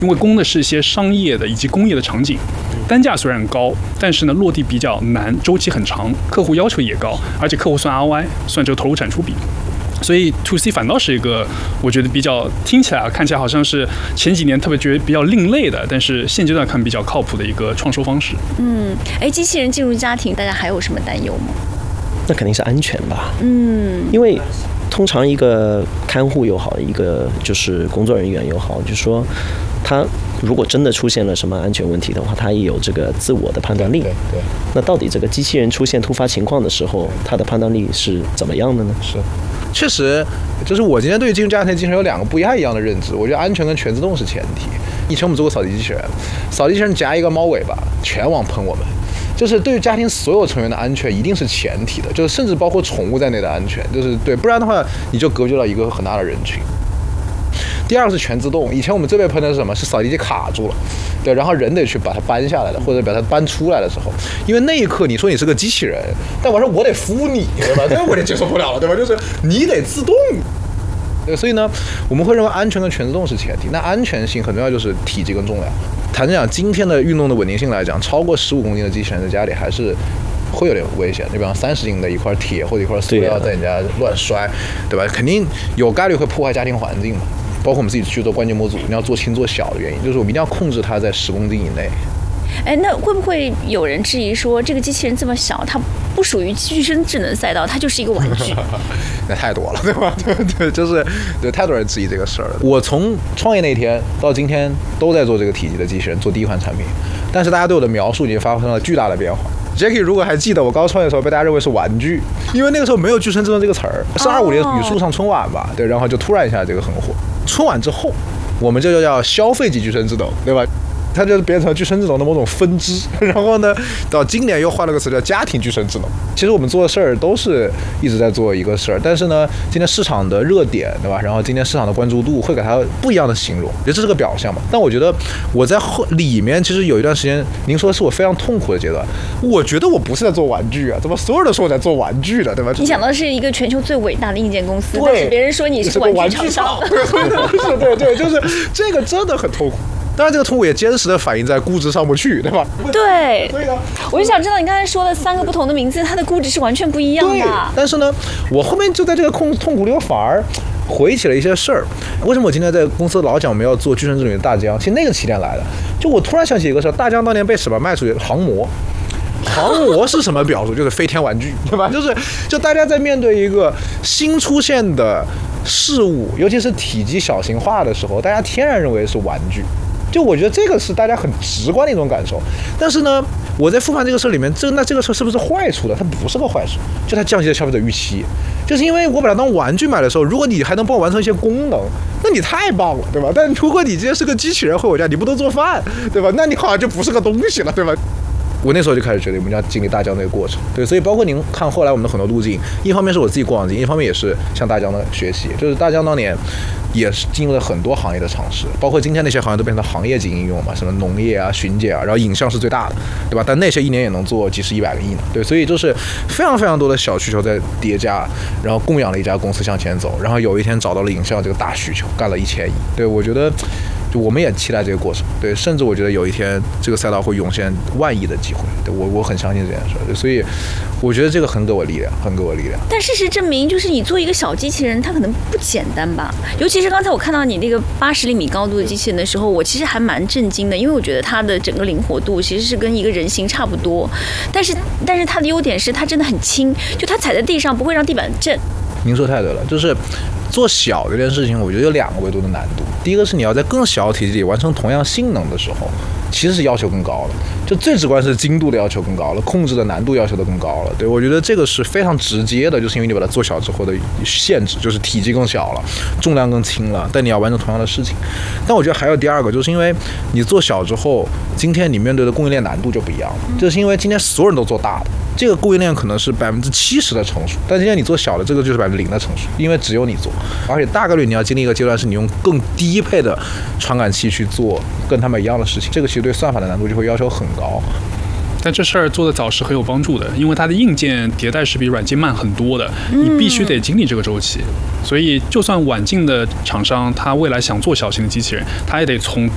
因为供的是一些商业的以及工业的场景，单价虽然高，但是呢落地比较难，周期很长，客户要求也高，而且客户算 ROI， 算这个投入产出比。所以 to C 反倒是一个我觉得比较听起来看起来好像是前几年特别觉得比较另类的，但是现阶段看比较靠谱的一个创收方式。 机器人进入家庭，大家还有什么担忧吗？ 那肯定是安全吧。因为通常一个看护又好，一个就是工作人员又好，就是说他如果真的出现了什么安全问题的话，他也有这个自我的判断力。 对。 那到底这个机器人出现突发情况的时候，他的判断力是怎么样的呢？ 是。确实，就是我今天对于进入家庭机器人有两个不太一样的认知。我觉得安全跟全自动是前提。以前我们做过扫地机器人，扫地机器人夹一个猫尾巴，全网喷我们。就是对于家庭所有成员的安全一定是前提的，就是甚至包括宠物在内的安全，就是对，不然的话你就隔绝了一个很大的人群。第二个是全自动，以前我们最被喷的是什么？是扫地机卡住了，对，然后人得去把它搬下来的，或者把它搬出来的时候，因为那一刻你说你是个机器人，但我说我得服你，对吧？这我也接受不了了，对吧？就是你得自动。对，所以呢，我们会认为安全跟全自动是前提。那安全性很重要，就是体积跟重量。坦正讲，今天的运动的稳定性来讲，超过15公斤的机器人在家里还是会有点危险。你比方30斤的一块铁或者一块塑料在你家乱摔，对吧？肯定有概率会破坏家庭环境嘛。包括我们自己去做关节模组，你要做轻做小的原因，就是我们一定要控制它在10公斤以内。 那会不会有人质疑说，这个机器人这么小，它不属于具身智能赛道，它就是一个玩具？ 那太多了，对吧？对，就是太多人质疑这个事儿了。我从创业那天到今天都在做这个体积的机器人，做第一款产品，但是大家对我的描述已经发生了巨大的变化。Jackie 如果还记得，我刚创业的时候被大家认为是玩具，因为那个时候没有具身智能这个词儿，是25年语速上春晚吧，对，然后就突然一下这个很火。春晚之后，我们这就叫消费级具身智能，对吧？它就变成具身智能的某种分支，然后呢，到今年又换了个词叫家庭具身智能。其实我们做的事儿都是一直在做一个事儿，但是呢，今天市场的热点，对吧？然后今天市场的关注度会给它不一样的形容，我觉得这是个表象嘛。但我觉得我在里面其实有一段时间，您说是我非常痛苦的阶段。我觉得我不是在做玩具啊，怎么所有人都说我在做玩具的，对吧？ 你想到是一个全球最伟大的硬件公司，但是别人说你是玩具厂商， 对，就是这个真的很痛苦。当然，这个痛苦也坚实的反映在估值上不去，对吧？ 对， 所以呢， 我就想知道你刚才说的3个不同的名字，它的估值是完全不一样的。 对，但是呢，我后面就在这个痛苦里，我反而回忆起了一些事儿。为什么我今天在公司老讲我们要做具身智能的大疆？其实那个起点来的，就我突然想起一个事儿，大疆当年被什么卖出去？航模。航模是什么表述？就是飞天玩具，对吧？就大家在面对一个新出现的事物，尤其是体积小型化的时候，大家天然认为是玩具。就我觉得这个是大家很直观的一种感受，但是呢，我在复盘这个事里面，那这个事是不是坏处的？它不是个坏处，就它降低了消费者预期，就是因为我把它当玩具买的时候，如果你还能帮我完成一些功能，那你太棒了，对吧？但如果你今天是个机器人回我家，你不能做饭，对吧？那你好像就不是个东西了，对吧？我那时候就开始觉得我们要经历大疆那个过程，对，所以包括您看后来我们的很多路径，一方面是我自己过往经历，一方面也是向大疆的学习，就是大疆当年也是进入了很多行业的尝试，包括今天那些行业都变成行业级应用嘛，什么农业啊、巡检啊，然后影像是最大的，对吧？但那些一年也能做几十100个亿呢，对，所以就是非常非常多的小需求在叠加，然后供养了一家公司向前走，然后有一天找到了影像这个大需求，干了1000亿，对，我觉得。就我们也期待这个过程，对，甚至我觉得有一天这个赛道会涌现10000亿的机会，对，我很相信这件事，所以我觉得这个很给我力量，很给我力量。 但事实证明，就是你做一个小机器人，它可能不简单吧？尤其是刚才我看到你那个80厘米高度的机器人的时候，我其实还蛮震惊的，因为我觉得它的整个灵活度其实是跟一个人形差不多，但是它的优点是它真的很轻，就它踩在地上不会让地板震。 您说太对了，就是做小这件事情，我觉得有2个维度的难度。第一个是你要在更小的体积里完成同样性能的时候，其实是要求更高了。就最直观是精度的要求更高了，控制的难度要求的更高了。对，我觉得这个是非常直接的，就是因为你把它做小之后的限制，就是体积更小了，重量更轻了，但你要完成同样的事情。但我觉得还有第2个，就是因为你做小之后，今天你面对的供应链难度就不一样了，就是因为今天所有人都做大的。这个供应链可能是70%的成熟，但今天你做小的，这个就是0%的成熟，因为只有你做，而且大概率你要经历一个阶段，是你用更低配的传感器去做跟他们一样的事情，这个其实对算法的难度就会要求很高。 但这事儿做得早是很有帮助的，因为它的硬件迭代是比软件慢很多的，你必须得经历这个周期。所以就算晚进的厂商，他未来想做小型的机器人，他也得从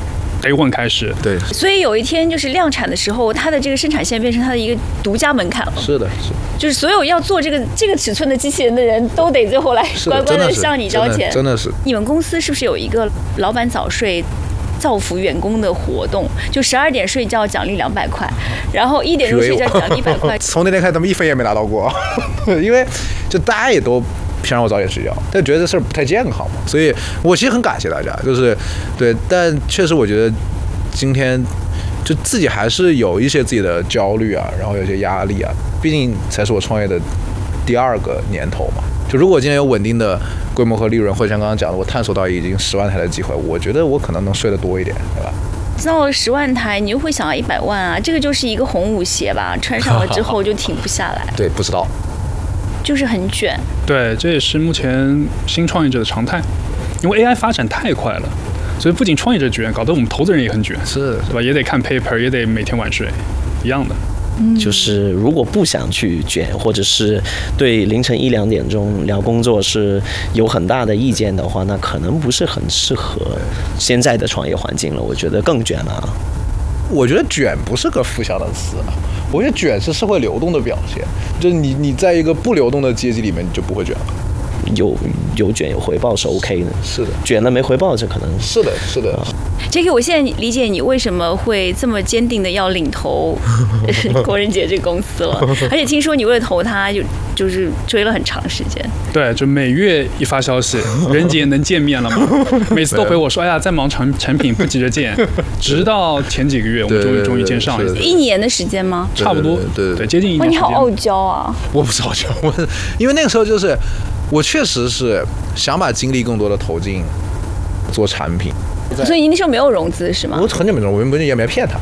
Day One 开始。 对， 所以有一天就是量产的时候，它的这个生产线变成它的一个独家门槛了。 是的， 就是所有要做这个尺寸的机器人的人都得最后来乖乖的向你交钱。 真的是。 你们公司是不是有一个老板早睡造福员工的活动？就12点睡觉奖励200块，然后1点钟睡觉奖励100块。 从那天开始，他们1分也没拿到过，因为就大家也都想让我早点睡觉，但觉得这事儿不太健康嘛，所以我其实很感谢大家，就是对，但确实我觉得今天就自己还是有一些自己的焦虑啊，然后有一些压力啊，毕竟才是我创业的第2个年头嘛。就如果今天有稳定的规模和利润，或者像刚刚讲的，我探索到已经10万台的机会，我觉得我可能能睡得多一点，对吧？ 到了10万台，你又会想要100万啊，这个就是一个红舞鞋吧，穿上了之后就停不下来。 对，不知道。 就是很卷。 对，这也是目前新创业者的常态，因为 AI 发展太快了，所以不仅创业者卷，搞得我们投资人也很卷， 是吧？也得看 paper， 也得每天晚睡，一样的。 就是如果不想去卷，或者是对凌晨1、2点钟聊工作是有很大的意见的话，那可能不是很适合现在的创业环境了。我觉得更卷了。 我觉得卷不是个负向的词啊，我觉得卷是社会流动的表现。就是你在一个不流动的阶级里面，你就不会卷了。有卷有回报是 OK 的， 是的。 卷了没回报，这可能是的。 Jacky， 我现在理解你为什么会这么坚定的要领投郭仁杰这个公司了，而且听说你为了投他就是追了很长时间。 对，就每月一发消息，仁杰能见面了吗？每次都回我说，哎呀，在忙产品，不急着见。直到前几个月，我们终于见上一次。 1年的时间吗？ 差不多，对，接近1年。 哇，你好傲娇啊！ 我不是傲娇，因为那个时候就是我确实是想把精力更多的投进做产品。 所以你那时候没有融资是吗？ 我很久没融，我原本也没骗他。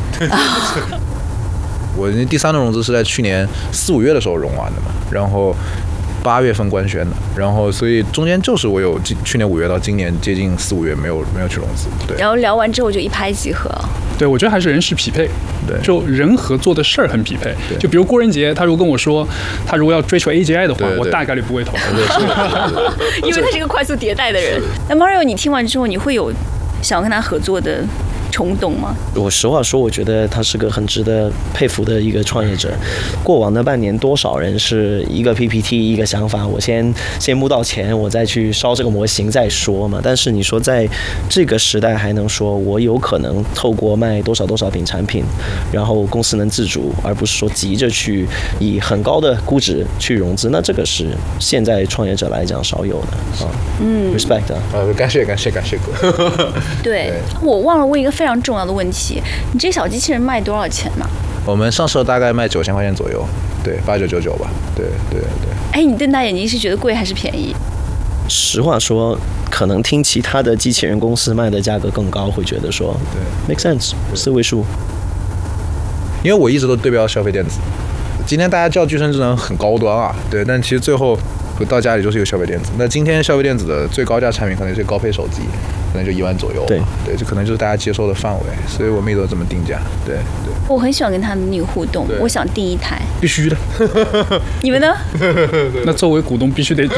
我第3轮融资是在去年4、5月的时候融完的嘛，然后8月份官宣的，然后所以中间就是我有去年5月到今年接近4、5月没有去融资，对。 然后聊完之后就一拍即合。 对，我觉得还是人事匹配， 对， 就人和做的事儿很匹配。就比如郭仁杰，他如果跟我说，他如果要追求 AGI 的话，我大概率不会投。 因为他是一个快速迭代的人。那 Mario， 你听完之后，你会有想要跟他合作的冲动吗？ 我实话说，我觉得他是个很值得佩服的一个创业者。过往的半年，多少人是一个 PPT 一个想法，我先募到钱，我再去烧这个模型再说嘛。但是你说在这个时代还能说我有可能透过卖多少品产品，然后公司能自主，而不是说急着去以很高的估值去融资，那这个是现在创业者来讲少有的啊。respect 啊。 感谢哥。 对，我忘了问一个非常重要的问题，你这小机器人卖多少钱呢？ 我们上市大概卖9000块钱左右，对，8999吧，对。 哎，你瞪大眼睛是觉得贵还是便宜？ 实话说，可能听其他的机器人公司卖的价格更高，会觉得说对 make sense 4位数。 因为我一直都对标消费电子，今天大家叫具身智能很高端啊，对，但其实最后到家里就是一个消费电子。那今天消费电子的最高价产品可能是高配手机，可能就1万左右。对，这可能就是大家接受的范围，所以我们也都这么定价。对。 我很喜欢跟他们那个互动，我想订1台。 必须的。 你们呢？ 那作为股东必须得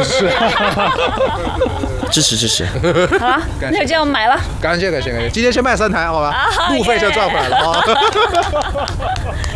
支持。 好了，那就这样买了。 感谢，今天先卖3台，好吧？路费先赚回来了啊。